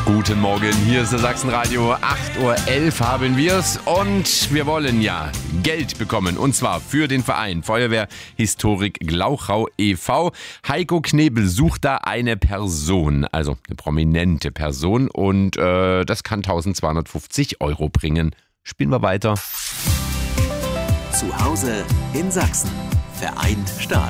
Guten Morgen, hier ist das Sachsenradio. 8.11 Uhr haben wir's und wir wollen ja Geld bekommen. Und zwar für den Verein Feuerwehr Historik Glauchau e.V. Heiko Knebel sucht da eine Person, also eine prominente Person. Und das kann 1.250 € bringen. Spielen wir weiter. Zu Hause in Sachsen. Vereint stark.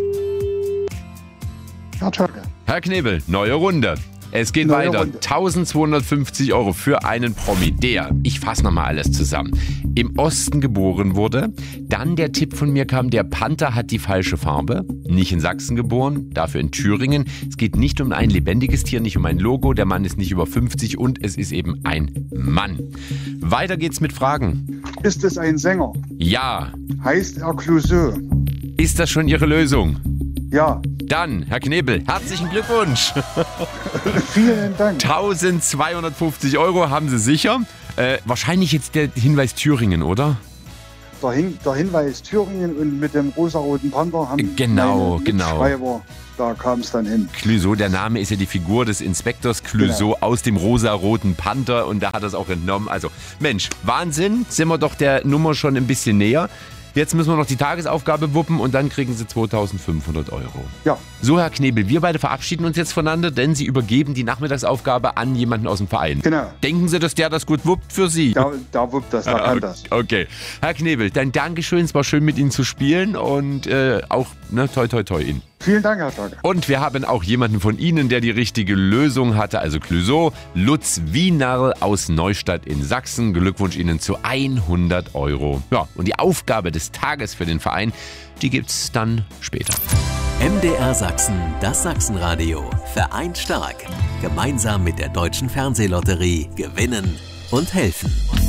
Herr Tschöcke. Herr Knebel, neue Runde. Es geht Neue weiter. Runde. 1.250 € für einen Promi, der, ich fasse nochmal alles zusammen, im Osten geboren wurde. Dann der Tipp von mir kam, der Panther hat die falsche Farbe. Nicht in Sachsen geboren, dafür in Thüringen. Es geht nicht um ein lebendiges Tier, nicht um ein Logo. Der Mann ist nicht über 50 und es ist eben ein Mann. Weiter geht's mit Fragen. Ist es ein Sänger? Ja. Heißt er Clouseau? Ist das schon Ihre Lösung? Ja. Dann, Herr Knebel, herzlichen Glückwunsch. Vielen Dank. 1.250 € haben Sie sicher. Wahrscheinlich jetzt der Hinweis Thüringen, oder? Der Hinweis Thüringen und mit dem rosaroten Panther haben Genau. Mitschreiber, da kam es dann hin. Clouseau, der Name ist ja die Figur des Inspektors Clouseau aus dem rosaroten Panther und da hat er es auch entnommen. Also Mensch, Wahnsinn, sind wir doch der Nummer schon ein bisschen näher. Jetzt müssen wir noch die Tagesaufgabe wuppen und dann kriegen Sie 2.500 €. Ja. So, Herr Knebel, wir beide verabschieden uns jetzt voneinander, denn Sie übergeben die Nachmittagsaufgabe an jemanden aus dem Verein. Genau. Denken Sie, dass der das gut wuppt für Sie? Da wuppt das, da kann das. Okay. Herr Knebel, dann Dankeschön, es war schön mit Ihnen zu spielen und auch toi toi toi Ihnen. Vielen Dank, Herr Tschöcke. Und wir haben auch jemanden von Ihnen, der die richtige Lösung hatte, also Clouseau, Lutz Wienerl aus Neustadt in Sachsen. Glückwunsch Ihnen zu 100 €. Ja, und die Aufgabe des Tages für den Verein, die gibt's dann später. MDR Sachsen, das Sachsenradio. Vereint stark. Gemeinsam mit der Deutschen Fernsehlotterie gewinnen und helfen.